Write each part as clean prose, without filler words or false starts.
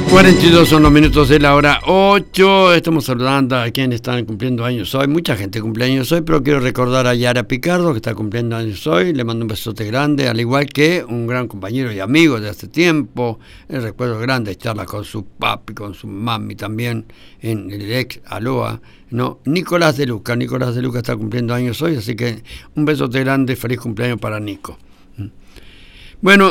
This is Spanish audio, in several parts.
42 son los minutos de la hora 8. Estamos saludando a quienes están cumpliendo años hoy. Mucha gente cumple años hoy, pero quiero recordar a Yara Picardo, que está cumpliendo años hoy. Le mando un besote grande, al igual que un gran compañero y amigo de hace tiempo. El recuerdo grande, charla con su papi, con su mami también, en el ex Aloha, ¿no? Nicolás de Luca. Nicolás de Luca está cumpliendo años hoy, así que un besote grande, feliz cumpleaños para Nico. Bueno,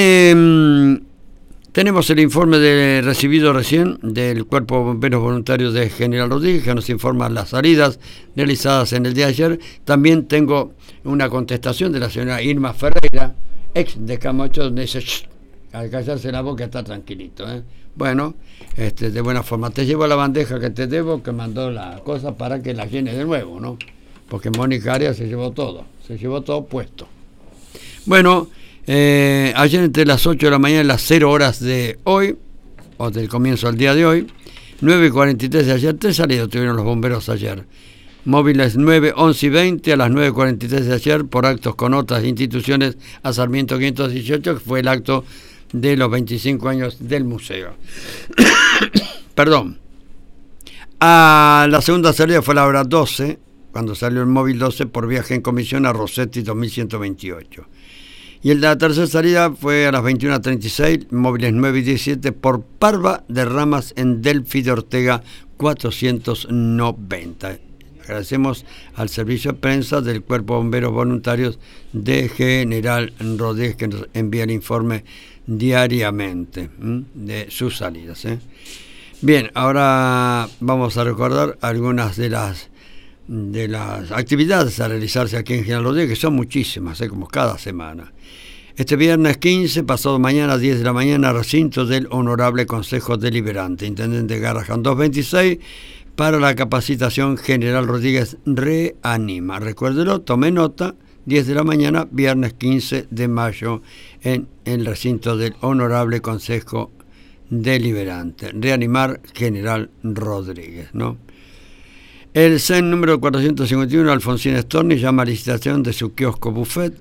tenemos el informe recibido recién del Cuerpo de Bomberos Voluntarios de General Rodríguez, que nos informa las salidas realizadas en el día de ayer. También tengo una contestación de la señora Irma Ferreira, ex de Camacho, donde dice, al callarse la boca está tranquilito, ¿eh? Bueno, de buena forma. Te llevo la bandeja que te debo, que mandó la cosa para que la llene de nuevo, ¿no? Porque Mónica Arias se llevó todo puesto. Bueno, ayer entre las 8 de la mañana y las 0 horas de hoy, o del comienzo del día de hoy, 9:43 de ayer, 3 salidas tuvieron los bomberos ayer. Móviles 9, 11 y 20 a las 9:43 de ayer por actos con otras instituciones a Sarmiento 518, que fue el acto de los 25 años del museo. Perdón. A la segunda salida fue a la hora 12, cuando salió el móvil 12 por viaje en comisión a Rossetti 2128. Y el de la tercera salida fue a las 21:36, móviles 9 y 17 por Parva de Ramas en Delfi de Ortega 490. Agradecemos al servicio de prensa del Cuerpo de Bomberos Voluntarios de General Rodríguez, que nos envía el informe diariamente de sus salidas. Bien, ahora vamos a recordar algunas de las actividades a realizarse aquí en General Rodríguez, que son muchísimas, como cada semana. Este viernes 15, pasado mañana, 10 de la mañana, recinto del Honorable Consejo Deliberante, Intendente Garrahan 226, para la capacitación General Rodríguez Reanima. Recuérdelo, tome nota, 10 de la mañana, viernes 15 de mayo, en el recinto del Honorable Consejo Deliberante. Reanimar General Rodríguez, ¿no? El CEN número 451, Alfonsín Storni, llama a licitación de su kiosco buffet,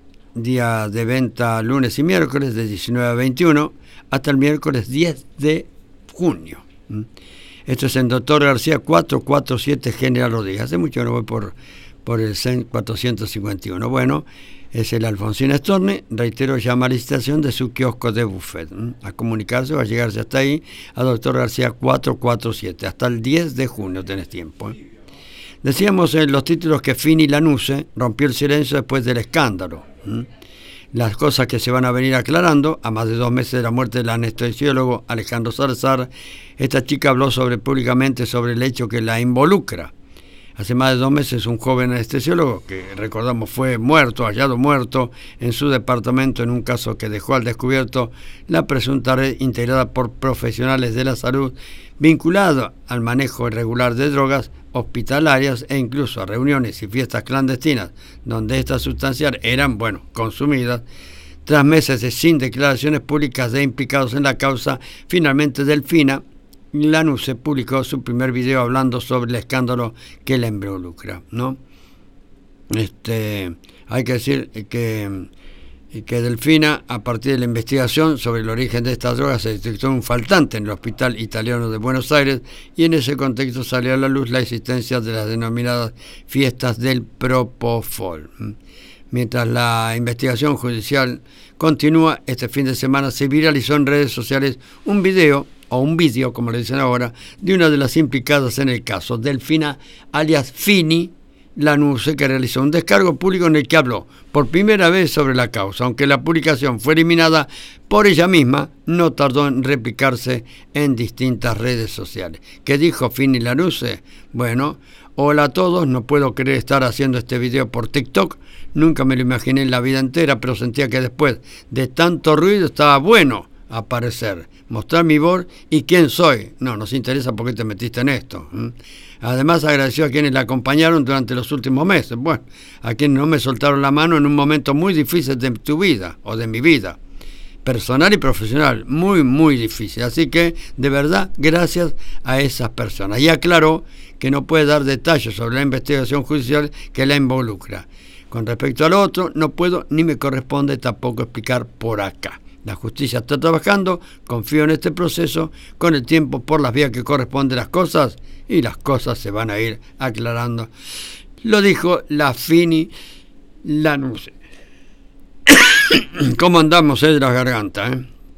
día de venta lunes y miércoles de 19 a 21, hasta el miércoles 10 de junio. Esto es en Doctor García 447 General Rodríguez. Hace mucho que no voy por el CEN 451. Bueno, es el Alfonsín Storni, reitero, llama a licitación de su kiosco de buffet. A comunicarse o a llegarse hasta ahí, a Doctor García 447. Hasta el 10 de junio tenés tiempo. Decíamos en los títulos que Fini Lanuse rompió el silencio después del escándalo. Las cosas que se van a venir aclarando, a más de 2 meses de la muerte del anestesiólogo Alejandro Salazar, esta chica habló públicamente sobre el hecho que la involucra. Hace más de 2 meses un joven anestesiólogo, que recordamos fue hallado muerto en su departamento en un caso que dejó al descubierto la presunta red integrada por profesionales de la salud vinculada al manejo irregular de drogas hospitalarias e incluso a reuniones y fiestas clandestinas donde estas sustancias eran, consumidas. Tras meses sin declaraciones públicas de implicados en la causa, finalmente Delfina Lanuse publicó su primer video hablando sobre el escándalo que la involucra, ¿no? Hay que decir que Delfina, a partir de la investigación sobre el origen de estas drogas, se detectó un faltante en el Hospital Italiano de Buenos Aires, y en ese contexto salió a la luz la existencia de las denominadas fiestas del Propofol. Mientras la investigación judicial continúa, este fin de semana se viralizó en redes sociales un vídeo, como le dicen ahora, de una de las implicadas en el caso, Delfina, alias Fini Lanuse, que realizó un descargo público en el que habló por primera vez sobre la causa. Aunque la publicación fue eliminada por ella misma, no tardó en replicarse en distintas redes sociales. ¿Qué dijo Fini Lanuse? Bueno, hola a todos, no puedo creer estar haciendo este video por TikTok, nunca me lo imaginé en la vida entera, pero sentía que después de tanto ruido estaba bueno aparecer, mostrar mi voz y quién soy. No nos interesa por qué te metiste en esto. Además agradeció a quienes la acompañaron durante los últimos meses, a quienes no me soltaron la mano en un momento muy difícil de tu vida, o de mi vida, personal y profesional, muy, muy difícil. Así que, de verdad, gracias a esas personas. Y aclaró que no puede dar detalles sobre la investigación judicial que la involucra. Con respecto al otro, no puedo ni me corresponde tampoco explicar por acá. La justicia está trabajando, confío en este proceso, con el tiempo, por las vías que corresponden las cosas, y las cosas se van a ir aclarando. Lo dijo la Fini Lanuse. ¿Cómo andamos de la garganta?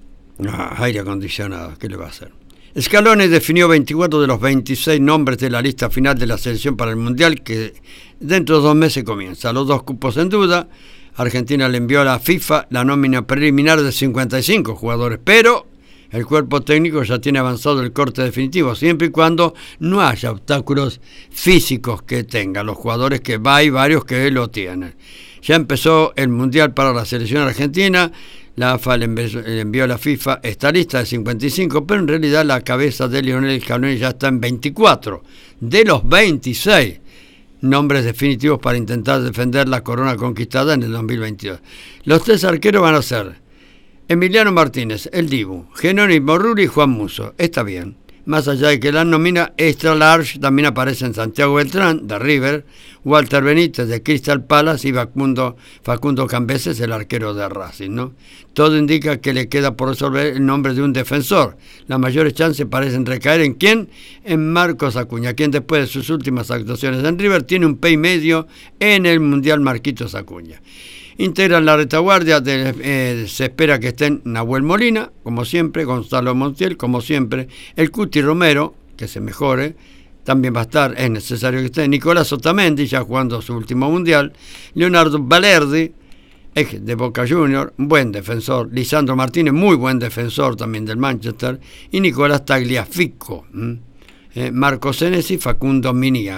Aire acondicionado, ¿qué le va a hacer? Scaloni definió 24 de los 26 nombres de la lista final de la selección para el Mundial, que dentro de 2 meses comienza. Los 2 cupos en duda. Argentina le envió a la FIFA la nómina preliminar de 55 jugadores, pero el cuerpo técnico ya tiene avanzado el corte definitivo, siempre y cuando no haya obstáculos físicos que tengan los jugadores, que hay varios que lo tienen. Ya empezó el Mundial para la selección argentina. La AFA le envió a la FIFA esta lista de 55, pero en realidad la cabeza de Lionel Scaloni ya está en 24 de los 26 nombres definitivos para intentar defender la corona conquistada en el 2022. Los 3 arqueros van a ser Emiliano Martínez, el Dibu, Jerónimo Rulli y Juan Musso. Está bien. Más allá de que la nómina extra large también aparecen Santiago Beltrán, de River, Walter Benítez, de Crystal Palace, y Facundo Cambeses, el arquero de Racing, ¿no? Todo indica que le queda por resolver el nombre de un defensor. Las mayores chances parecen recaer ¿en quién? En Marcos Acuña, quien después de sus últimas actuaciones en River tiene un pay medio en el Mundial. Marquitos Acuña. Integran la retaguardia, se espera que estén Nahuel Molina, como siempre, Gonzalo Montiel, como siempre, el Cuti Romero, que se mejore, también va a estar, es necesario que esté, Nicolás Otamendi, ya jugando su último Mundial, Leonardo Balerdi, ex de Boca Juniors, buen defensor, Lisandro Martínez, muy buen defensor también del Manchester, y Nicolás Tagliafico, Marco Senesi, Facundo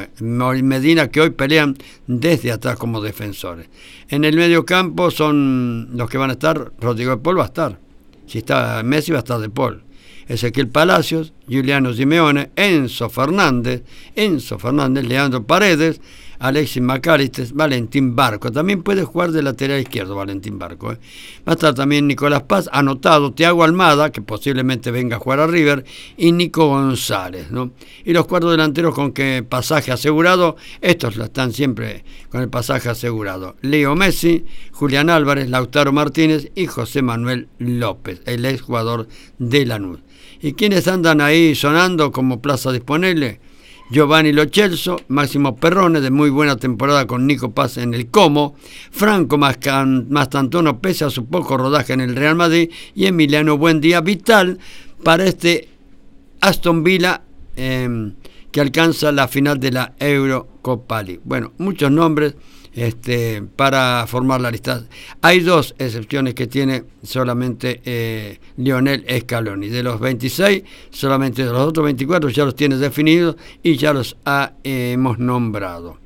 Medina, que hoy pelean desde atrás como defensores. En el medio campo son los que van a estar. Rodrigo de Paul va a estar. Si está Messi, va a estar de Paul. Ezequiel Palacios, Giuliano Simeone, Enzo Fernández, Leandro Paredes, Alexis McAllister, Valentín Barco. También puede jugar de lateral izquierdo Valentín Barco. Va a estar también Nicolás Paz, anotado, Thiago Almada, que posiblemente venga a jugar a River, y Nico González, ¿no? Y los cuatro delanteros con que pasaje asegurado, estos lo están siempre con el pasaje asegurado. Leo Messi, Julián Álvarez, Lautaro Martínez y José Manuel López, el ex jugador de Lanús. ¿Y quiénes andan ahí sonando como plaza disponible? Giovanni Lo Celso, Máximo Perrone, de muy buena temporada con Nico Paz en el Como, Franco Mastantuono, pese a su poco rodaje en el Real Madrid, y Emiliano Buendía, vital para este Aston Villa que alcanza la final de la Eurocopa League. Bueno, muchos nombres para formar la lista. Hay 2 excepciones que tiene solamente Lionel Scaloni. De los 26, solamente de los otros 24 ya los tiene definidos y ya los hemos nombrado.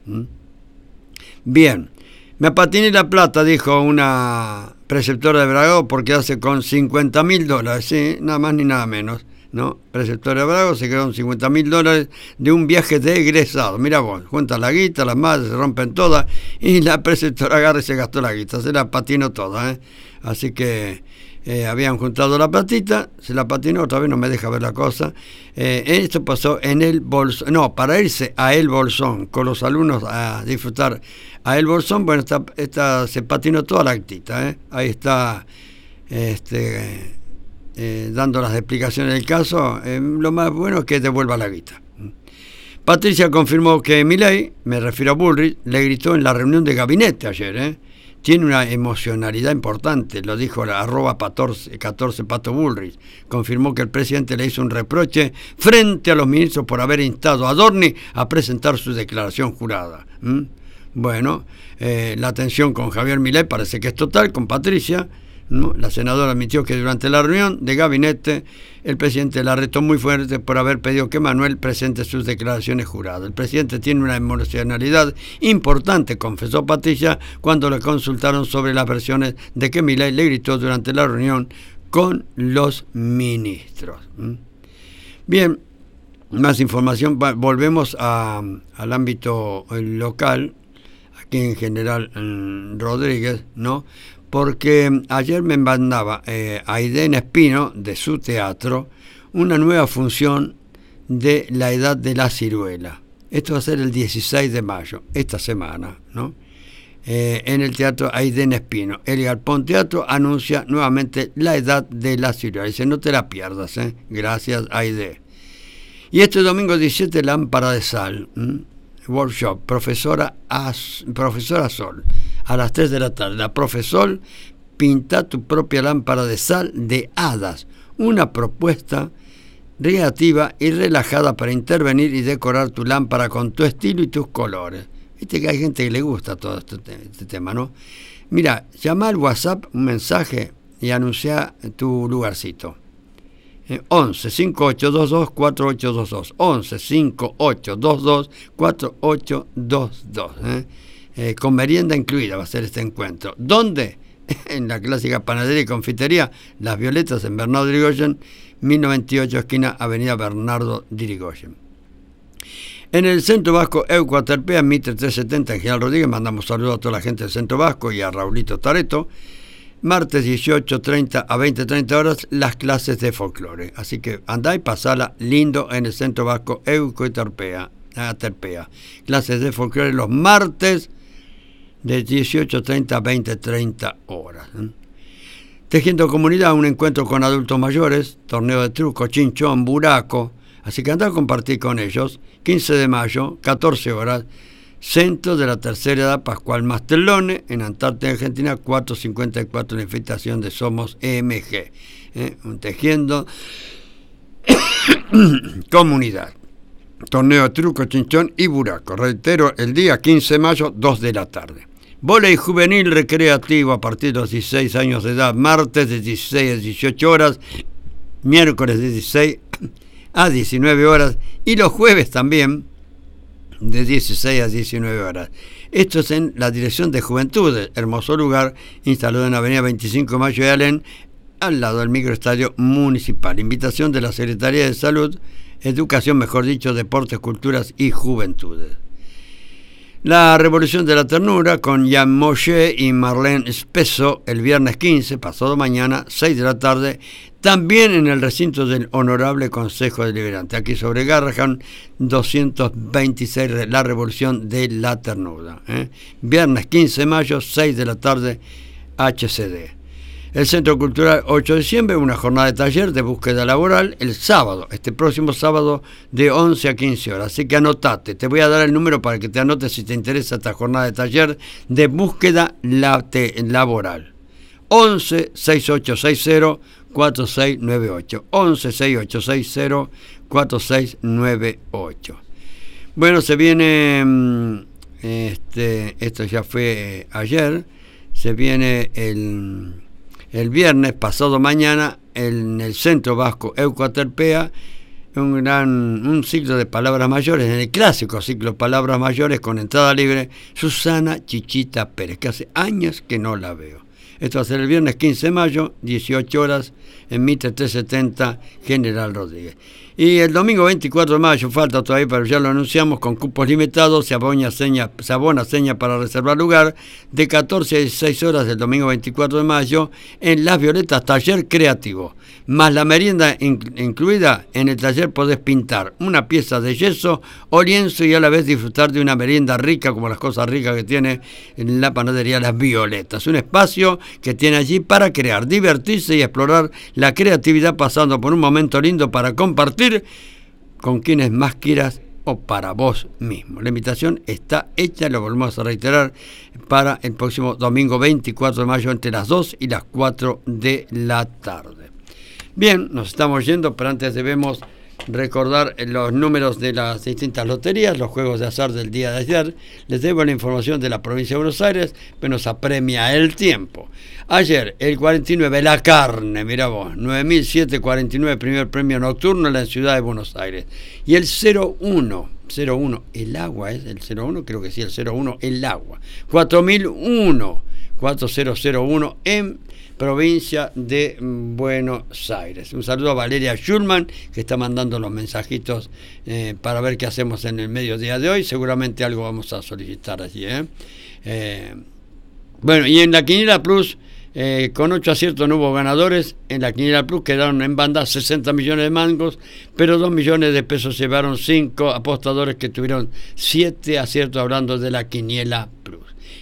Bien, me patiné la plata, dijo una preceptora de Bragado, porque hace con $50.000, ¿sí? Nada más ni nada menos, ¿no? Preceptora de Bragado se quedó con $50.000 de un viaje de egresado. Mira vos, juntas la guita, las madres se rompen todas, y la preceptora agarra y se gastó la guita, se la patinó toda, Así que habían juntado la platita, se la patinó, otra vez no me deja ver la cosa. Esto pasó en el Bolsón, no, para irse a El Bolsón con los alumnos a disfrutar a El Bolsón. Bueno, esta se patinó toda la guitita, ahí está dando las explicaciones del caso. Lo más bueno es que devuelva la guita. Patricia confirmó que Milei, me refiero a Bullrich, le gritó en la reunión de gabinete ayer, tiene una emocionalidad importante, lo dijo la @14 Pato Bullrich. Confirmó que el presidente le hizo un reproche frente a los ministros por haber instado a Dorni a presentar su declaración jurada. Bueno, la tensión con Javier Milei parece que es total con Patricia, ¿no? La senadora admitió que durante la reunión de gabinete el presidente la retó muy fuerte por haber pedido que Manuel presente sus declaraciones juradas. El presidente tiene una emocionalidad importante, confesó Patricia cuando le consultaron sobre las versiones de que Milei le gritó durante la reunión con los ministros. Bien, más información. Volvemos al ámbito local, aquí en General Rodríguez, ¿no? Porque ayer me mandaba Aiden Espino, de su teatro, una nueva función de La Edad de la Ciruela. Esto va a ser el 16 de mayo, esta semana, ¿no? en el Teatro Aiden Espino. El Galpón Teatro anuncia nuevamente la edad de la ciudad. Dice, no te la pierdas, gracias Aide. Y este domingo 17, Lámpara de Sal, workshop, profesora Sol, a las 3 de la tarde. La profesor, pinta tu propia lámpara de sal de hadas, una propuesta creativa y relajada para intervenir y decorar tu lámpara con tu estilo y tus colores. Viste que hay gente que le gusta todo este tema, ¿no? Mira, llama al WhatsApp, un mensaje y anuncia tu lugarcito. 11 5822 4822 11 5822 4822 con merienda incluida va a ser este encuentro. ¿Dónde? En la clásica panadería y confitería Las Violetas en Bernardo de Irigoyen, 1098, esquina Avenida Bernardo de Irigoyen. En el Centro Vasco Eucuaterpea, Mitre 370 en General Rodríguez, mandamos saludos a toda la gente del Centro Vasco y a Raulito Tareto. Martes 18:30 a 20:30 horas, las clases de folclore. Así que andá y pasala lindo en el Centro Vasco Eucuaterpea. Clases de folclore los martes de 18:30 a 20:30 horas. Tejiendo Comunidad, un encuentro con adultos mayores, torneo de truco, chinchón, buraco. Así que andá a compartir con ellos. 15 de mayo, 14 horas, Centro de la Tercera Edad, Pascual Mastelone, en Antártida, Argentina, 454, la invitación de Somos EMG. Un Tejiendo Comunidad. Torneo de truco, chinchón y buraco. Reitero, el día 15 de mayo, 2 de la tarde. Vóley juvenil recreativo a partir de los 16 años de edad, martes de 16 a 18 horas, miércoles de 16 a 19 horas y los jueves también de 16 a 19 horas. Esto es en la Dirección de Juventudes, hermoso lugar, instalado en Avenida 25 de Mayo de Alén, al lado del microestadio municipal. Invitación de la Secretaría de Salud, Educación, mejor dicho, Deportes, Culturas y Juventudes. La Revolución de la Ternura con Jan Moshe y Marlene Espeso el viernes 15, pasado mañana, 6 de la tarde, también en el recinto del Honorable Consejo Deliberante, aquí sobre Garrahan 226, la Revolución de la Ternura. Viernes 15 de mayo, 6 de la tarde, HCD. El Centro Cultural 8 de diciembre, una jornada de taller de búsqueda laboral el sábado, este próximo sábado de 11 a 15 horas. Así que anotate, te voy a dar el número para que te anotes si te interesa esta jornada de taller de búsqueda laboral. 11 6860 4698. 11 6860 4698. Bueno, se viene, esto ya fue ayer, se viene el viernes, pasado mañana, en el Centro Vasco Eucuaterpea, un ciclo de palabras mayores, en el clásico ciclo Palabras Mayores con entrada libre, Susana Chichita Pérez, que hace años que no la veo. Esto va a ser el viernes 15 de mayo, 18 horas, en Mitre 370, General Rodríguez. Y el domingo 24 de mayo, falta todavía, pero ya lo anunciamos, con cupos limitados, se abona seña para reservar lugar, de 14 a 16 horas del domingo 24 de mayo, en Las Violetas, taller creativo. Más la merienda incluida, en el taller podés pintar una pieza de yeso o lienzo y a la vez disfrutar de una merienda rica, como las cosas ricas que tiene en la panadería Las Violetas. Un espacio que tiene allí para crear, divertirse y explorar la creatividad, pasando por un momento lindo para compartir con quienes más quieras o para vos mismo. La invitación está hecha, lo volvemos a reiterar, para el próximo domingo 24 de mayo entre las 2 y las 4 de la tarde. Bien, nos estamos yendo, pero antes debemos recordar los números de las distintas loterías, los juegos de azar del día de ayer. Les debo la información de la provincia de Buenos Aires, pero nos apremia el tiempo. Ayer, el 49, la carne, mira vos, 9.749, primer premio nocturno en la ciudad de Buenos Aires. Y el 01, el agua es el 01, creo que sí, el 01, el agua. 4001 en provincia de Buenos Aires. Un saludo a Valeria Schulman, que está mandando los mensajitos para ver qué hacemos en el mediodía de hoy. Seguramente algo vamos a solicitar allí. Bueno, y en la Quiniela Plus, con 8 aciertos no hubo ganadores. En la Quiniela Plus quedaron en banda 60 millones de mangos, pero 2 millones de pesos llevaron 5 apostadores que tuvieron 7 aciertos, hablando de la Quiniela Plus. Y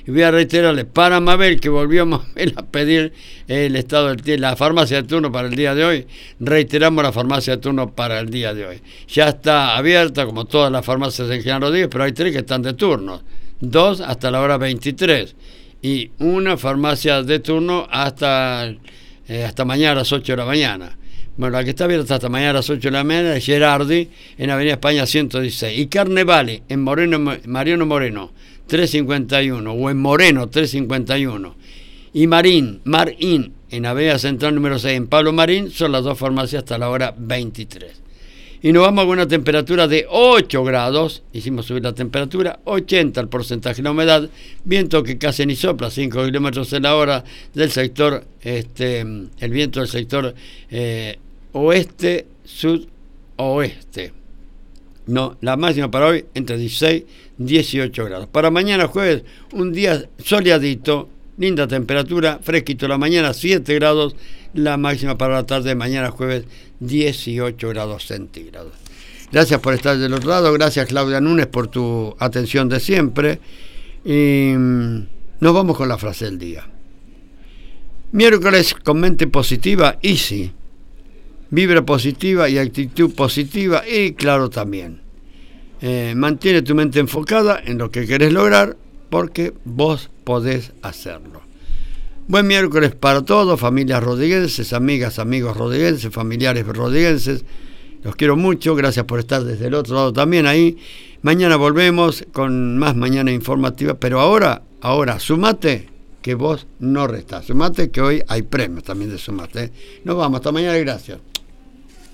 Y voy a reiterarle, para Mabel, que volvió Mabel a pedir el estado del la farmacia de turno para el día de hoy, reiteramos la farmacia de turno para el día de hoy. Ya está abierta, como todas las farmacias en General Rodríguez, pero hay 3 que están de turno. 2 hasta la hora 23. Y una farmacia de turno hasta mañana a las 8 de la mañana. Bueno, la que está abierta hasta mañana a las 8 de la mañana es Gerardi, en Avenida España 116. Y Carnevale, en Mariano Moreno, 351, o en Moreno, 351. Y Marín, en Avenida Central número 6, en Pablo Marín, son las 2 farmacias hasta la hora 23. Y nos vamos con una temperatura de 8 grados, hicimos subir la temperatura, 80 el porcentaje de la humedad, viento que casi ni sopla, 5 kilómetros en la hora del sector, el viento del sector oeste, sudoeste. No, la máxima para hoy entre 16 y 18 grados. Para mañana jueves, un día soleadito, linda temperatura, fresquito la mañana, 7 grados, la máxima para la tarde de mañana jueves, 18 grados centígrados. Gracias por estar del otro lado, gracias Claudia Núñez por tu atención de siempre. Y nos vamos con la frase del día. Miércoles con mente positiva, y sí, vibra positiva y actitud positiva, y claro también, mantiene tu mente enfocada en lo que querés lograr, porque vos podés hacerlo. Buen miércoles para todos, familias rodriguenses, amigas, amigos rodriguenses, familiares rodriguenses. Los quiero mucho, gracias por estar desde el otro lado también ahí. Mañana volvemos con más Mañana Informativa, pero ahora, sumate, que vos no restás. Sumate, que hoy hay premios también de sumate. Nos vamos, hasta mañana y gracias.